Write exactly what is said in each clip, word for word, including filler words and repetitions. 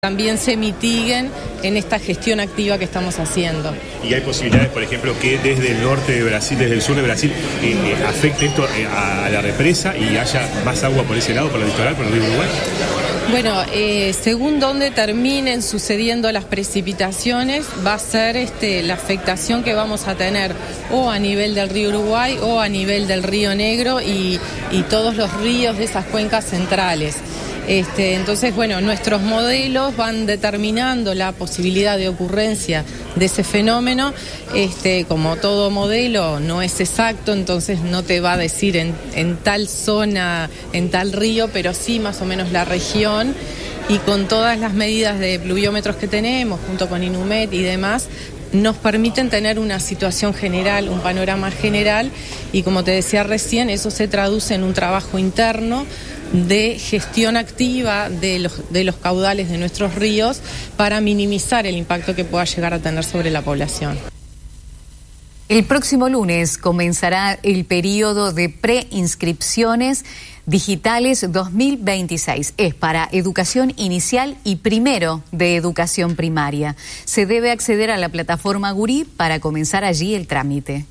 también se mitiguen en esta gestión activa que estamos haciendo. ¿Y hay posibilidades, por ejemplo, que desde el norte de Brasil, desde el sur de Brasil, eh, eh, afecte esto eh, a, a la represa y haya más agua por ese lado, por el litoral, por el río Uruguay? Bueno, eh, según donde terminen sucediendo las precipitaciones, va a ser este, la afectación que vamos a tener o a nivel del río Uruguay o a nivel del río Negro y, y todos los ríos de esas cuencas centrales. Este, entonces, bueno, nuestros modelos van determinando la posibilidad de ocurrencia de ese fenómeno. Este, como todo modelo no es exacto, entonces no te va a decir en, en tal zona, en tal río, pero sí más o menos la región. Y con todas las medidas de pluviómetros que tenemos, junto con INUMED y demás, nos permiten tener una situación general, un panorama general, y como te decía recién, eso se traduce en un trabajo interno de gestión activa de los, de los caudales de nuestros ríos para minimizar el impacto que pueda llegar a tener sobre la población. El próximo lunes comenzará el periodo de preinscripciones digitales dos mil veintiséis. Es para educación inicial y primero de educación primaria. Se debe acceder a la plataforma Gurí para comenzar allí el trámite.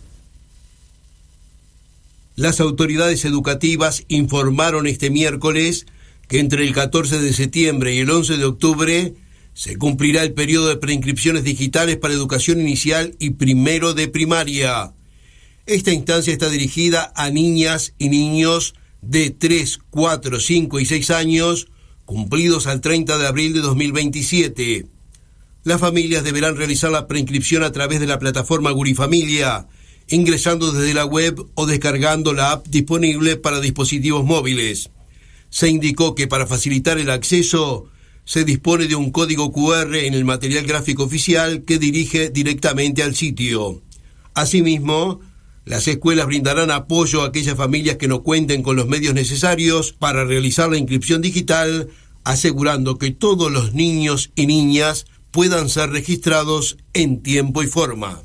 Las autoridades educativas informaron este miércoles que entre el catorce de septiembre y el once de octubre se cumplirá el periodo de preinscripciones digitales para educación inicial y primero de primaria. Esta instancia está dirigida a niñas y niños de tres, cuatro, cinco y seis años, cumplidos al treinta de abril de dos mil veintisiete. Las familias deberán realizar la preinscripción a través de la plataforma Gurí Familia, ingresando desde la web o descargando la app disponible para dispositivos móviles. Se indicó que para facilitar el acceso se dispone de un código cu erre en el material gráfico oficial que dirige directamente al sitio. Asimismo, las escuelas brindarán apoyo a aquellas familias que no cuenten con los medios necesarios para realizar la inscripción digital, asegurando que todos los niños y niñas puedan ser registrados en tiempo y forma.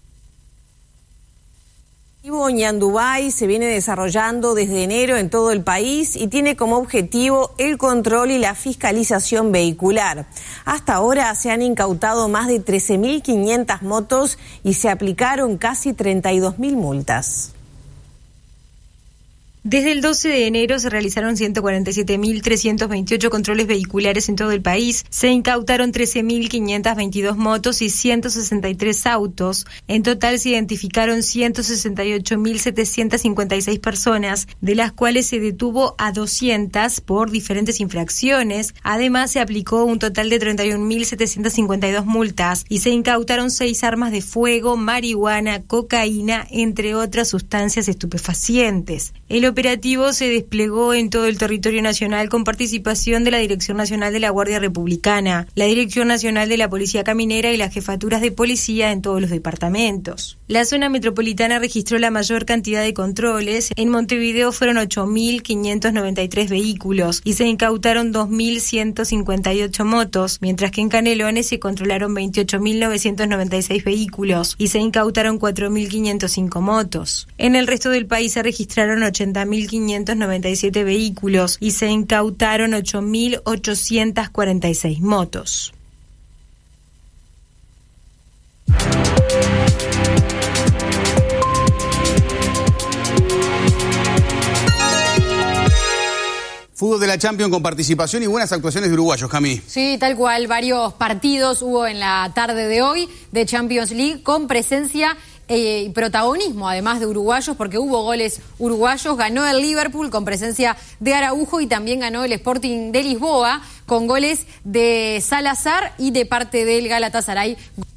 Ñandubay se viene desarrollando desde enero en todo el país y tiene como objetivo el control y la fiscalización vehicular. Hasta ahora se han incautado más de trece mil quinientas motos y se aplicaron casi treinta y dos mil multas. Desde el doce de enero se realizaron ciento cuarenta y siete mil trescientos veintiocho controles vehiculares en todo el país. Se incautaron trece mil quinientas veintidós motos y ciento sesenta y tres autos. En total se identificaron ciento sesenta y ocho mil setecientas cincuenta y seis personas, de las cuales se detuvo a doscientas por diferentes infracciones. Además, se aplicó un total de treinta y un mil setecientas cincuenta y dos multas y se incautaron seis armas de fuego, marihuana, cocaína, entre otras sustancias estupefacientes. El operativo se desplegó en todo el territorio nacional con participación de la Dirección Nacional de la Guardia Republicana, la Dirección Nacional de la Policía Caminera y las jefaturas de policía en todos los departamentos. La zona metropolitana registró la mayor cantidad de controles. En Montevideo fueron ocho mil quinientos noventa y tres vehículos y se incautaron dos mil ciento cincuenta y ocho motos, mientras que en Canelones se controlaron veintiocho mil novecientos noventa y seis vehículos y se incautaron cuatro mil quinientos cinco motos. En el resto del país se registraron ochenta mil quinientos noventa y siete vehículos y se incautaron ocho mil ochocientas cuarenta y seis motos. Fútbol de la Champions con participación y buenas actuaciones de uruguayos, Cami. Sí, tal cual. Varios partidos hubo en la tarde de hoy de Champions League con presencia y eh, protagonismo, además de uruguayos, porque hubo goles uruguayos. Ganó el Liverpool con presencia de Araujo y también ganó el Sporting de Lisboa con goles de Salazar y de parte del Galatasaray.